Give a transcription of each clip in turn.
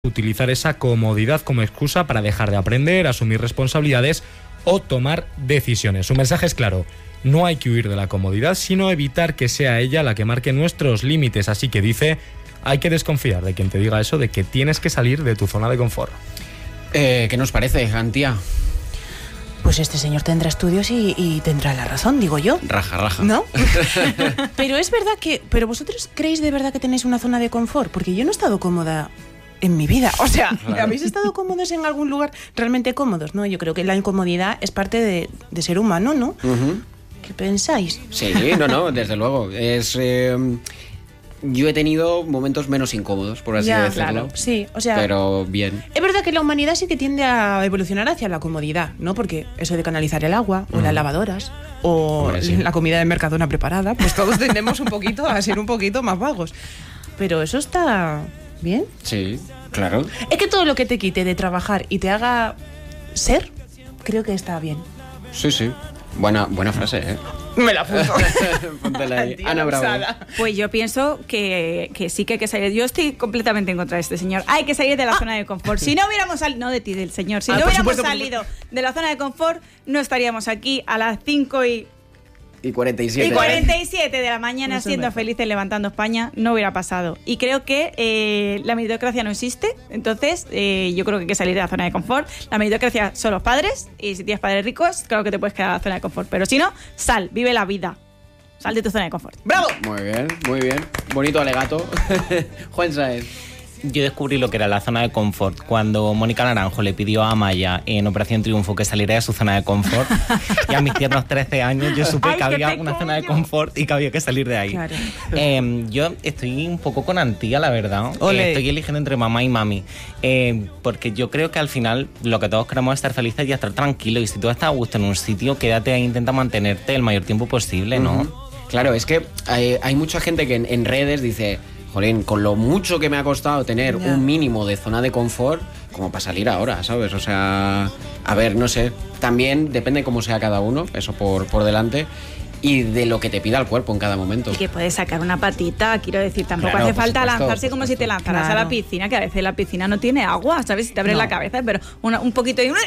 utilizar esa comodidad como excusa para dejar de aprender, asumir responsabilidades o tomar decisiones. Su mensaje es claro: no hay que huir de la comodidad, sino evitar que sea ella la que marque nuestros límites. Así que dice, hay que desconfiar de quien te diga eso, de que tienes que salir de tu zona de confort. ¿Qué nos parece, Antía? Pues este señor tendrá estudios y tendrá la razón, digo yo. Raja. ¿No? Pero es verdad que... ¿Pero vosotros creéis de verdad que tenéis una zona de confort? Porque yo no he estado cómoda en mi vida. O sea, claro. ¿Habéis estado cómodos en algún lugar realmente cómodos? No, yo creo que la incomodidad es parte de ser humano, ¿no? Uh-huh. ¿Qué pensáis? Sí, no, desde luego. Es... yo he tenido momentos menos incómodos, por así decirlo. Claro, sí, o sea... Pero bien. Es verdad que la humanidad sí que tiende a evolucionar hacia la comodidad, ¿no? Porque eso de canalizar el agua, o las lavadoras, o la comida de Mercadona preparada, pues todos tendemos un poquito a ser un poquito más vagos. Pero eso está bien. Sí, claro. Es que todo lo que te quite de trabajar y te haga ser, creo que está bien. Sí. Buena frase, ¿eh? Me la apunto. Póntela ahí. Ana Bravo. Pues yo pienso que sí que hay que salir. Yo estoy completamente en contra de este señor. Hay que salir de la zona de confort. Si no hubiéramos salido, no de ti, del señor, si no hubiéramos salido de la zona de confort, no estaríamos aquí a las 5:47 de la mañana siendo felices, levantando España. No hubiera pasado. Y creo que la meritocracia no existe. Entonces yo creo que hay que salir de la zona de confort. La meritocracia son los padres, y si tienes padres ricos, claro que te puedes quedar en la zona de confort. Pero si no, vive la vida. Sal de tu zona de confort. ¡Bravo! Muy bien. Bonito alegato. Juan Saez. Yo descubrí lo que era la zona de confort cuando Mónica Naranjo le pidió a Amaya en Operación Triunfo que saliera de su zona de confort. Y a mis tiernos 13 años yo supe que había una zona de confort y que había que salir de ahí. Claro. Yo estoy un poco con Antía, la verdad. Estoy eligiendo entre mamá y mami. Porque yo creo que al final lo que todos queremos es estar felices y estar tranquilos. Y si tú estás a gusto en un sitio, quédate ahí, intenta mantenerte el mayor tiempo posible, ¿no? Claro, es que hay mucha gente que en redes dice... Jolín, con lo mucho que me ha costado tener un mínimo de zona de confort, como para salir ahora, ¿sabes? O sea, a ver, no sé, también depende cómo sea cada uno, eso por delante, y de lo que te pida el cuerpo en cada momento. Y que puedes sacar una patita, quiero decir, tampoco hace falta lanzarse como si te lanzaras a la piscina, que a veces la piscina no tiene agua, ¿sabes? Si te abres la cabeza, pero un poquito y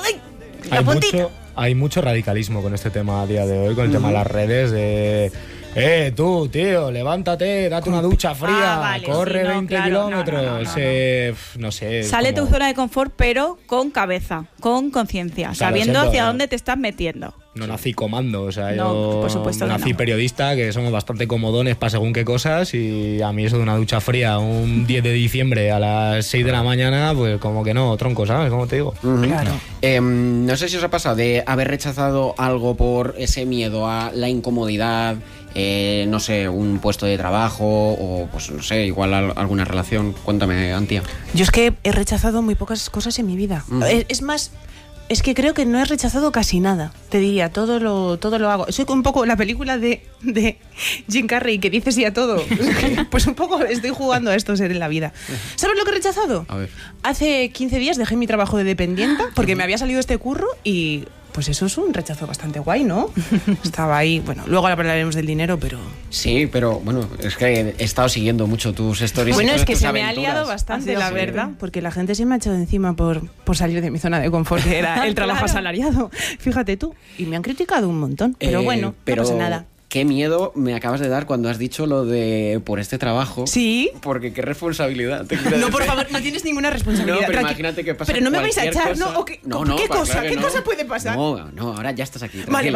la puntita. Hay mucho radicalismo con este tema a día de hoy, con el tema de las redes, de... tú, tío, levántate, date una ducha fría, corre 20 kilómetros, no sé. Sale de tu zona de confort, pero con cabeza, con conciencia, sabiendo hacia dónde te estás metiendo. No nací comando, o sea, yo por supuesto nací periodista, que somos bastante comodones para según qué cosas, y a mí eso de una ducha fría un 10 de diciembre a las 6 de la mañana, pues como que no, tronco, ¿sabes? ¿Cómo te digo? Claro. No sé si os ha pasado de haber rechazado algo por ese miedo a la incomodidad, no sé, un puesto de trabajo o, pues no sé, igual alguna relación. Cuéntame, Antía. Yo es que he rechazado muy pocas cosas en mi vida. Es más... Es que creo que no he rechazado casi nada. Te diría, todo lo hago. Soy un poco la película de Jim Carrey, que dice sí a todo. Pues un poco estoy jugando a esto ser en la vida. ¿Sabes lo que he rechazado? A ver. Hace 15 días dejé mi trabajo de dependienta porque me había salido este curro y... Pues eso es un rechazo bastante guay, ¿no? Estaba ahí, bueno, luego hablaremos del dinero, pero... Sí, pero bueno, es que he estado siguiendo mucho tus stories. Bueno, es que se aventuras. Me ha liado bastante, la verdad, porque la gente se me ha echado encima por salir de mi zona de confort, que era el trabajo asalariado. Fíjate tú, y me han criticado un montón, pero bueno, no pasa nada. Qué miedo me acabas de dar cuando has dicho lo de por este trabajo. Sí. Porque qué responsabilidad. No, por favor, no tienes ninguna responsabilidad. No, pero imagínate que pasa. Pero no me vais a echar, cosa. ¿no? ¿Qué cosa? ¿Qué cosa puede pasar? No, ahora ya estás aquí. Vale.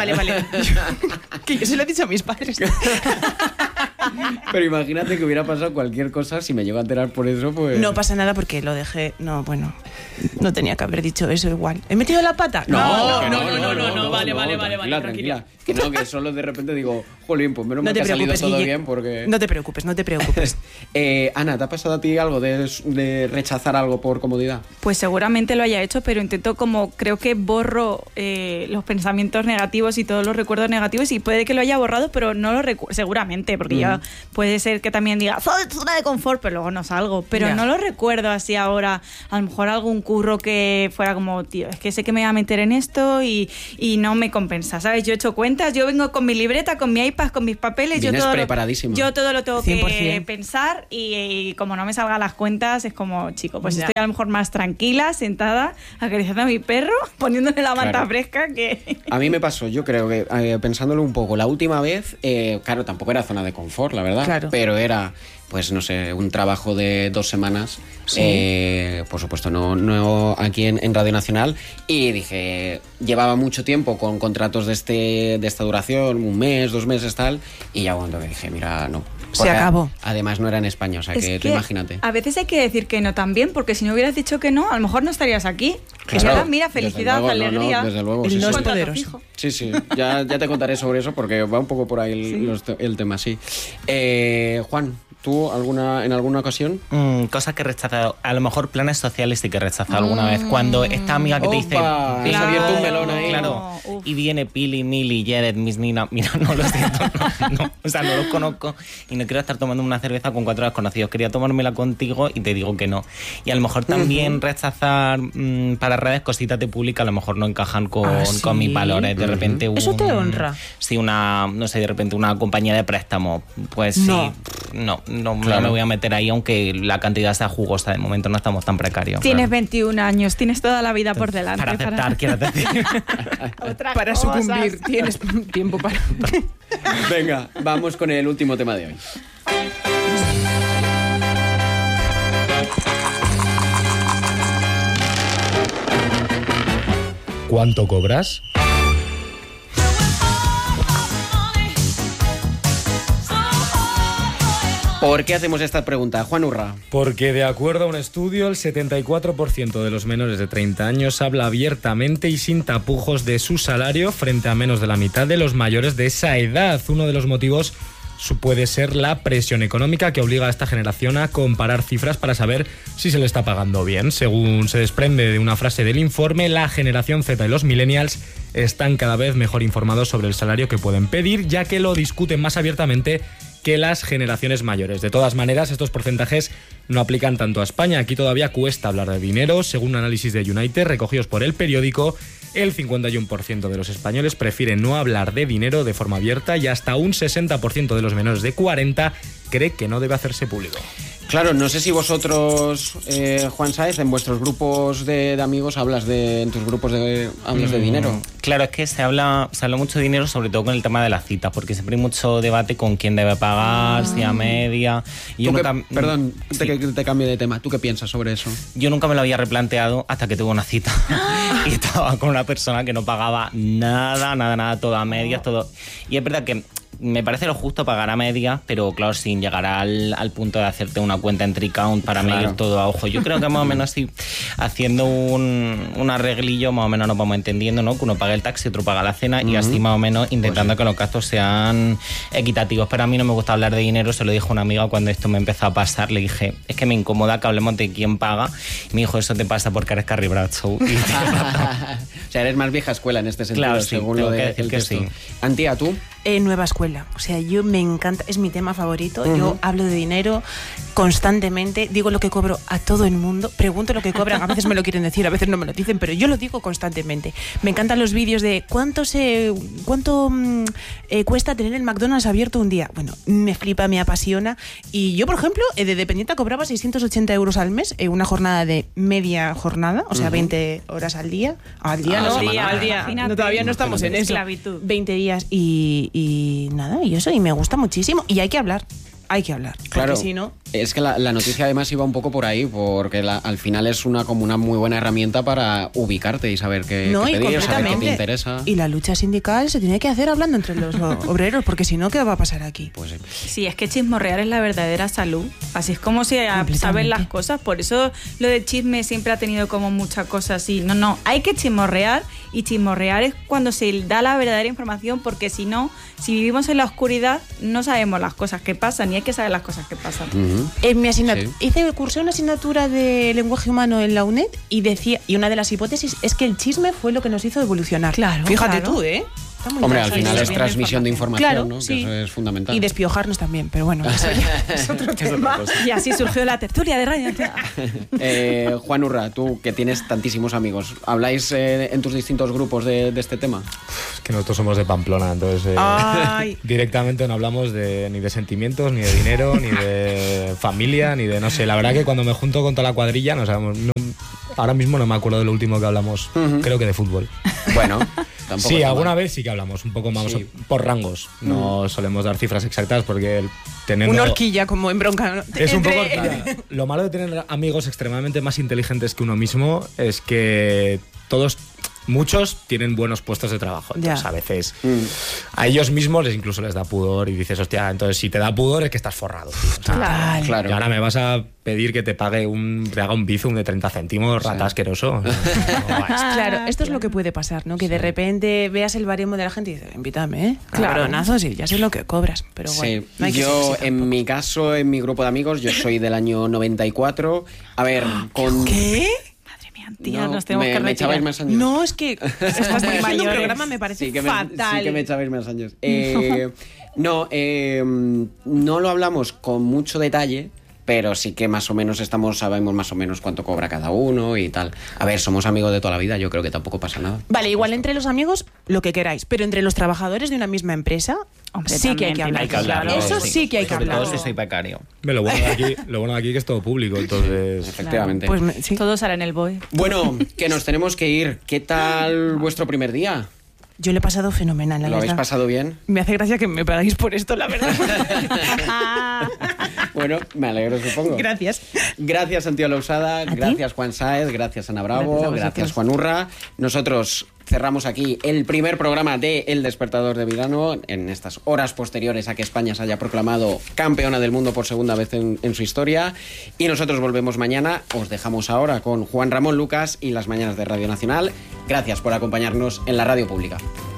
Que yo se lo he dicho a mis padres. Pero imagínate que hubiera pasado cualquier cosa, si me llego a enterar por eso, pues... No pasa nada porque lo dejé... No, bueno, no tenía que haber dicho eso igual. ¿He metido la pata? No, vale, tranquila. Que no, que solo de repente digo, jolín, pues menos mal que ha salido todo bien porque... No te preocupes. Ana, ¿te ha pasado a ti algo de rechazar algo por comodidad? Pues seguramente lo haya hecho, pero intento creo que borro los pensamientos negativos y todos los recuerdos negativos, y puede que lo haya borrado, pero no lo recuerdo, seguramente, porque yo puede ser que también diga zona de confort, pero luego no salgo. Pero no lo recuerdo así ahora. A lo mejor algún curro que fuera como, tío, es que sé que me voy a meter en esto y no me compensa, ¿sabes? Yo he hecho cuentas, yo vengo con mi libreta, con mi iPad, con mis papeles. Vienes preparadísimo. Yo todo lo tengo 100%. que pensar y como no me salgan las cuentas, es como, chico, pues estoy a lo mejor más tranquila, sentada, acariciando a mi perro, poniéndole la manta fresca que... A mí me pasó, yo creo que, pensándolo un poco, la última vez, claro, tampoco era zona de confort, la verdad, pero era... pues no sé, un trabajo de 2 semanas, por supuesto no aquí en Radio Nacional, y dije, llevaba mucho tiempo con contratos de esta duración, 1 mes, 2 meses, tal, y ya cuando dije, mira, no. Se acabó. Además no era en España, o sea que tú imagínate. A veces hay que decir que no también, porque si no hubieras dicho que no, a lo mejor no estarías aquí. Claro. Ahora, mira, felicidad, Desde luego, alegría. no, desde luego, El no es Contrato poderoso. fijo. Sí, ya te contaré sobre eso porque va un poco por ahí el tema, sí. Juan, ¿tú en alguna ocasión? Cosas que he rechazado. A lo mejor planes sociales sí que he rechazado alguna vez. Cuando esta amiga que te dice... Has abierto un melón ahí. Claro. Y viene Pili, Mili, Jared, Miss Nina. Mira, no lo siento. No. O sea, no los conozco y no quiero estar tomando una cerveza con 4 desconocidos. Quería tomármela contigo y te digo que no. Y a lo mejor también rechazar para redes cositas de pública a lo mejor no encajan con mis valores. De repente ¿Eso te honra? Sí, no sé, de repente una compañía de préstamo. Pues sí, no me voy a meter ahí, aunque la cantidad sea jugosa. De momento no estamos tan precarios. Tienes 21 años, tienes toda la vida por delante. Para aceptar, quiero decir. Para sucumbir, tienes tiempo para... Venga, vamos con el último tema de hoy. ¿Cuánto cobras? ¿Por qué hacemos esta pregunta, Juan Urra? Porque de acuerdo a un estudio, el 74% de los menores de 30 años habla abiertamente y sin tapujos de su salario frente a menos de la mitad de los mayores de esa edad. Uno de los motivos puede ser la presión económica que obliga a esta generación a comparar cifras para saber si se le está pagando bien. Según se desprende de una frase del informe, la generación Z y los millennials están cada vez mejor informados sobre el salario que pueden pedir, ya que lo discuten más abiertamente que las generaciones mayores. De todas maneras, estos porcentajes no aplican tanto a España. Aquí todavía cuesta hablar de dinero. Según un análisis de United recogidos por el periódico, el 51% de los españoles prefieren no hablar de dinero de forma abierta y hasta un 60% de los menores de 40 cree que no debe hacerse público. Claro, no sé si vosotros, Juan Sáez, en vuestros grupos de amigos hablas de dinero. Claro, es que se habla mucho de dinero, sobre todo con el tema de las citas, porque siempre hay mucho debate con quién debe pagar, si a media. Y perdón, te cambio de tema. ¿Tú qué piensas sobre eso? Yo nunca me lo había replanteado hasta que tuve una cita y estaba con una persona que no pagaba nada, todo a medias, todo. Y es verdad que me parece lo justo pagar a medias, pero claro, sin llegar al punto de hacerte una cuenta en Tricount para medir todo a ojo. Yo creo que más o menos así, haciendo un arreglillo, más o menos nos vamos entendiendo, ¿no? Que uno paga el taxi, otro paga la cena y así más o menos intentando que los gastos sean equitativos. Pero a mí no me gusta hablar de dinero, se lo dijo una amiga cuando esto me empezó a pasar. Le dije, es que me incomoda que hablemos de quién paga. Y me dijo, eso te pasa porque eres Carrie Bradshaw. O sea, eres más vieja escuela en este sentido, claro, sí, según lo de decir que texto. sí. Antía, ¿tú? Nueva escuela. O sea, yo me encanta, es mi tema favorito. Yo hablo de dinero constantemente, digo lo que cobro a todo el mundo, pregunto lo que cobran, a veces me lo quieren decir, a veces no me lo dicen, pero yo lo digo constantemente. Me encantan los vídeos de cuánto cuesta tener el McDonald's abierto un día. Bueno, me flipa, me apasiona. Y yo, por ejemplo, de dependiente cobraba 680 euros al mes, una jornada de media jornada, o sea, 20 horas al día. Al día. No, todavía no estamos en eso. Esclavitud. 20 días y nada, y eso, y me gusta muchísimo. Y hay que hablar. Claro, si no... es que la noticia además iba un poco por ahí, porque al final es como una muy buena herramienta para ubicarte y saber qué pedir, saber qué te interesa. Y la lucha sindical se tiene que hacer hablando entre los obreros, porque si no, ¿qué va a pasar aquí? Pues sí. Sí, es que chismorrear es la verdadera salud. Así es como se saben las cosas. Por eso lo de chisme siempre ha tenido como mucha cosa así. No, hay que chismorrear, y chismorrear es cuando se da la verdadera información, porque si no, si vivimos en la oscuridad, no sabemos las cosas que pasan, y hay que saber las cosas que pasan. En mi cursé una asignatura de lenguaje humano en la UNED y una de las hipótesis es que el chisme fue lo que nos hizo evolucionar. Claro, Fíjate claro. tú, ¿eh? Hombre, al final es transmisión de información, claro, ¿no? Sí. Que eso es fundamental. Y despiojarnos también, pero bueno, eso ya es otro tema. Y así surgió la tertulia de radio. Juan Urra, tú que tienes tantísimos amigos, ¿habláis en tus distintos grupos de este tema? Es que nosotros somos de Pamplona, entonces directamente no hablamos ni de sentimientos, ni de dinero, ni de familia, ni de no sé. La verdad que cuando me junto con toda la cuadrilla, no sabemos. Ahora mismo no me acuerdo de lo último que hablamos. Creo que de fútbol. Bueno, tampoco. Sí, alguna vez sí que hablamos, un poco más por rangos. No solemos dar cifras exactas porque teniendo... Una horquilla como en bronca, ¿no? Es un poco... Lo malo de tener amigos extremadamente más inteligentes que uno mismo es que muchos tienen buenos puestos de trabajo. Entonces, a veces a ellos mismos incluso les da pudor y dices, hostia, entonces si te da pudor es que estás forrado, tío. O sea, claro. Y ahora me vas a pedir que te haga un bizum de 30 céntimos, rata asqueroso. Claro, esto es lo que puede pasar, ¿no? Que de repente veas el baremo de la gente y dices, invítame, ¿eh? Cabronazos, y ya sé lo que cobras. Pero bueno, no hay que yo, en mi caso, en mi grupo de amigos, yo soy del año 94. A ver, con... ¿Qué? Tía, nos tenemos que me echabais más años. No, es que estás muy mayor. Un programa me parece fatal. Sí que me echabais más años. No lo hablamos con mucho detalle, pero sí que más o menos sabemos más o menos cuánto cobra cada uno y tal. A ver, somos amigos de toda la vida, yo creo que tampoco pasa nada. Vale, igual entre los amigos lo que queráis, pero entre los trabajadores de una misma empresa, hombre, sí que hay que hablar. Hay que hablar, Eso sí que hay que hablar. Sobre todo si soy becario. Lo bueno de aquí es que es todo público, entonces... Efectivamente. Pues sí. Todo sale en el BOE. Bueno, que nos tenemos que ir. ¿Qué tal vuestro primer día? Yo lo he pasado fenomenal, la ¿Lo verdad. habéis pasado bien? Me hace gracia que me pagáis por esto, la verdad. Bueno, me alegro, supongo. Gracias. Gracias, Santiago Lausada. Gracias, Juan Sáez. Gracias, Ana Bravo. Gracias, Juan Urra. Nosotros cerramos aquí el primer programa de El Despertador de Verano en estas horas posteriores a que España se haya proclamado campeona del mundo por segunda vez en su historia. Y nosotros volvemos mañana. Os dejamos ahora con Juan Ramón Lucas y las mañanas de Radio Nacional. Gracias por acompañarnos en la radio pública.